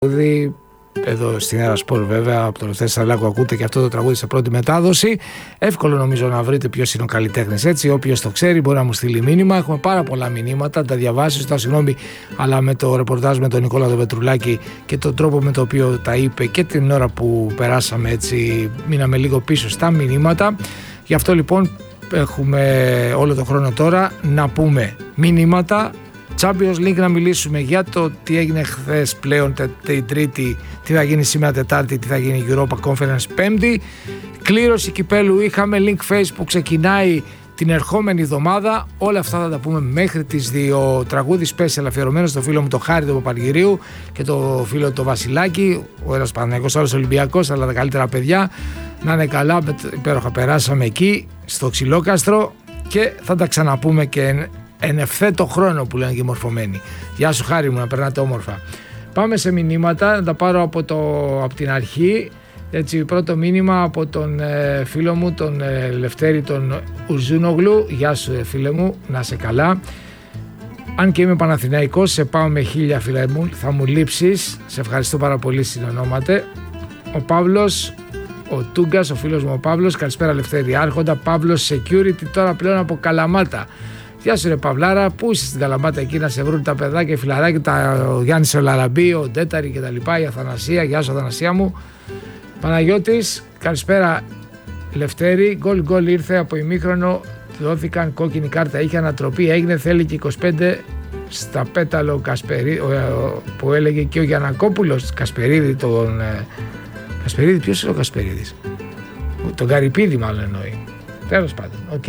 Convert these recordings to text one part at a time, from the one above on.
Εδώ στην Έρα Σπορ, βέβαια, από το Λευτέρη Σαραλάκου ακούτε και αυτό το τραγούδι σε πρώτη μετάδοση. Εύκολο νομίζω να βρείτε ποιος είναι ο καλλιτέχνης. Έτσι, όποιος το ξέρει μπορεί να μου στείλει μήνυμα. Έχουμε πάρα πολλά μηνύματα, τα διαβάσει. Ζητάω συγγνώμη, αλλά με το ρεπορτάζ με τον Νικόλα τον Πετρουλάκη και τον τρόπο με τον οποίο τα είπε και την ώρα που περάσαμε, έτσι, μείναμε λίγο πίσω στα μηνύματα. Γι' αυτό λοιπόν έχουμε όλο τον χρόνο τώρα να πούμε μηνύματα. Champions League, να μιλήσουμε για το τι έγινε χθες πλέον την Τρίτη, τι θα γίνει σήμερα Τετάρτη, τι θα γίνει η Europa Conference Πέμπτη. Κλήρωση κυπέλου είχαμε, link face που ξεκινάει την ερχόμενη εβδομάδα. Όλα αυτά θα τα πούμε μέχρι τις 2. Τραγούδι special αφιερωμένο στο φίλο μου το Χάρη του Παπαργυρίου και το φίλο το Βασιλάκη. Ο ένας Παναθηναϊκός, άλλος Ολυμπιακός, αλλά τα καλύτερα παιδιά. Να είναι καλά, υπέροχα περάσαμε εκεί στο Ξυλόκαστρο και θα τα ξαναπούμε και εν ευθέτω χρόνο που λένε και μορφωμένοι. Γεια σου Χάρη μου, να περνάτε όμορφα. Πάμε σε μηνύματα, να τα πάρω από την αρχή. Έτσι, πρώτο μήνυμα από τον φίλο μου, τον Λευτέρη τον Ουζούνογλου. Γεια σου φίλε μου, να είσαι καλά. Αν και είμαι Παναθηναϊκός, σε πάω με 1000 φίλε μου, θα μου λείψεις. Σε ευχαριστώ πάρα πολύ, συνονόματε. Ο Παύλος, ο Τούγκας, ο φίλος μου ο Παύλος. Καλησπέρα Λευτέρη Άρχοντα. Παύλος Security, τώρα πλέον από Καλαμάτα. Γεια σου ρε Παυλάρα, πού είσαι στην Καλαμάτα εκεί να σε βρουν τα παιδάκια, οι φιλαράκια, ο Γιάννης ο Λαραμπή, ο Ντέταρη και τα λοιπά, η Αθανασία. Γεια σου Αθανασία μου. Παναγιώτης, καλησπέρα Λευτέρη. Γκολ ήρθε από ημίχρονο, δόθηκαν κόκκινη κάρτα, είχε ανατροπή, έγινε, θέλει και 25 στα πέταλο που έλεγε και ο Γιαννακόπουλος. Κασπερίδη, Κασπερίδη, ποιος είναι ο Κασπερίδης? Τον Καρυπίδη μάλλον εννοεί. Τέλος πάντων, οκ.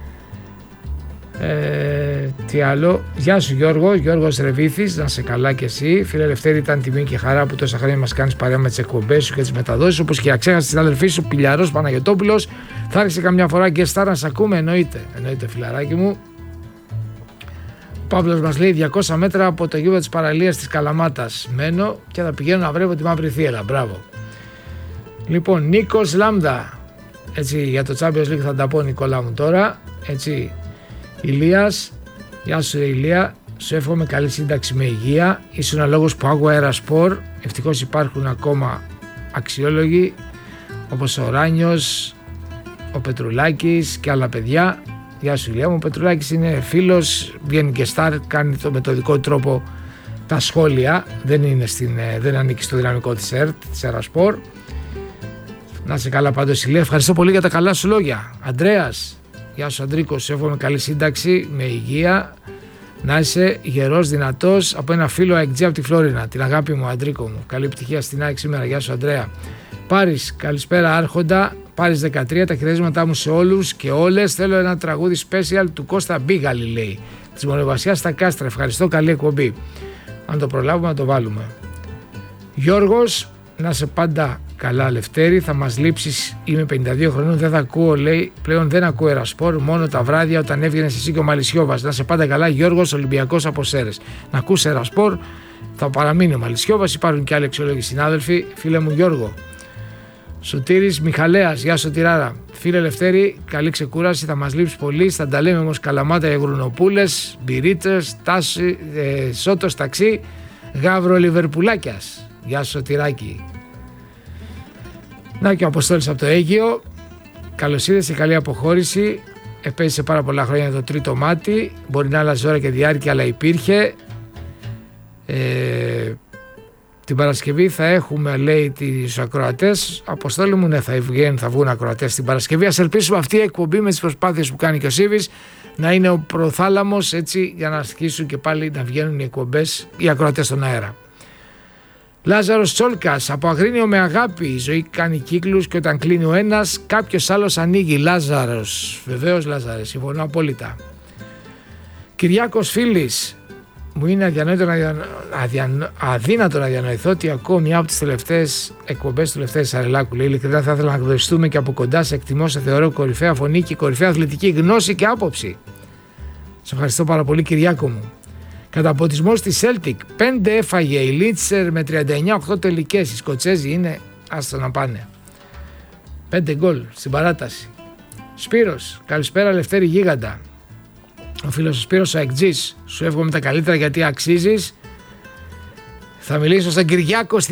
Τι άλλο, γεια σου Γιώργος Ρεβίθης, να σε καλά κι εσύ. Φίλε Λευτέρη, ήταν τιμή και χαρά που τόσα χρόνια μας κάνεις παρέα με τις εκπομπές σου και τις μεταδόσεις, όπως και αξέχασες την αδελφή σου Πηλιαρός Παναγιωτόπουλος. Θα άρχισε καμιά φορά και στάρα να σε ακούμε, εννοείται φιλαράκι μου. Ο Παύλος μας λέει 200 μέτρα από το γήπεδο της παραλίας της Καλαμάτας μένω και θα πηγαίνω να βρέβω τη μαύρη θύελα. Μπράβο. Λοιπόν, Νίκος Λάμδα, έτσι, για το Champions League θα τα πω Νικόλα μου τώρα, έτσι. Ηλίας, γεια σου Ηλία, σου εύχομαι καλή σύνταξη με υγεία. Ήσουν ένα λόγος που άκουγα Έρα Σπορ. Ευτυχώς υπάρχουν ακόμα αξιόλογοι όπως ο Ράνιος, ο Πετρουλάκης και άλλα παιδιά. Γεια σου Ηλία μου, ο Πετρουλάκης είναι φίλος, βγαίνει και στάρ, κάνει με το δικό τρόπο τα σχόλια. Δεν ανήκει στο δυναμικό της ΕΡΤ, της Έρα Σπορ. Να είσαι καλά πάντως Ηλία, ευχαριστώ πολύ για τα καλά σου λόγια. Αντρέας, γεια σου Αντρίκο, σου εύχομαι καλή σύνταξη με υγεία, να είσαι γερός, δυνατός, από ένα φίλο ΑΕΚΤΖ από τη Φλόρινα. Την αγάπη μου Αντρίκο μου, καλή επιτυχία στην ΑΕΚ σήμερα. Γεια σου Αντρέα. Πάρης, καλησπέρα Άρχοντα. Πάρης 13, τα χαιρετίσματά μου σε όλους και όλες. Θέλω ένα τραγούδι special του Κώστα Μπίγαλη, λέει, της Μονοβασιάς στα Κάστρα. Ευχαριστώ, καλή εκπομπή. Αν το προλάβουμε να το βάλουμε. Γιώργος, να είσαι πάντα καλά Λευτέρη, θα μας λείψεις, είμαι 52 χρονών, δεν θα ακούω, λέει, πλέον δεν ακούω Έρα Σπορ, μόνο τα βράδια όταν έβγαινες εσύ και ο Μαλισσιόβας. Να σε πάντα καλά, Γιώργος Ολυμπιακός από Σέρες. Να ακούς Έρα Σπορ, θα παραμείνει ο Μαλισσιόβας, υπάρχουν και άλλοι αξιόλογοι συνάδελφοι. Φίλε μου Γιώργο. Σωτήρης Μιχαλέας, γεια Σωτηράρα. Φίλε Λευτέρη, καλή ξεκούραση, θα μας λείψει πολύ. Θα τα λέμε όμως Καλαμάτα για Γουρνοπούλες, Μπυρίτσες, Τάση, Σότος Ταξί, Γαύρο Λιβερπουλάκιας. Γεια Σωτηράκη. Να και ο Αποστόλης από το Αίγυο. Καλώς ήρθες, σε καλή αποχώρηση. Επέζησε πάρα πολλά χρόνια το τρίτο μάτι. Μπορεί να άλλαζε ώρα και διάρκεια, αλλά υπήρχε. Την Παρασκευή θα έχουμε, λέει, τις ακροατές. Αποστόλη μου, ναι, θα βγουν ακροατές την Παρασκευή. Ας ελπίσουμε αυτή η εκπομπή με τις προσπάθειες που κάνει και ο Σίβης να είναι ο προθάλαμος, έτσι, για να αρχίσουν και πάλι να βγαίνουν οι εκπομπές, οι ακροατές στον αέρα. Λάζαρος Τσόλκας, από Αγρίνιο με αγάπη. Η ζωή κάνει κύκλους και όταν κλείνει ο ένας, κάποιος άλλος ανοίγει. Λάζαρος, βεβαίως Λάζαρε, συμφωνώ απόλυτα. Κυριάκος Φίλης, μου είναι αδύνατο να διανοηθώ ότι ακούω μια από τις τελευταίες εκπομπές του Λευτέρη Σαραλάκου. Λέει, ειλικρινά θα ήθελα να γνωριστούμε και από κοντά, σε εκτιμώ, σε θεωρώ κορυφαία φωνή και κορυφαία αθλητική γνώση και άποψη. Σε ευχαριστώ πάρα πολύ Κυριάκο μου. Καταποντισμός στη Celtic, 5 έφαγε η Λίτσερ με 39-8 τελικές. Οι Σκοτσέζοι είναι, άστο να πάνε. 5 γκολ στην παράταση. Σπύρος, καλησπέρα Λευτέρη Γίγαντα. Ο φίλος ο Σπύρος ο ΑΕΚΤΖΙς, σου εύχομαι τα καλύτερα γιατί αξίζεις. Θα μιλήσω στον Κυριάκο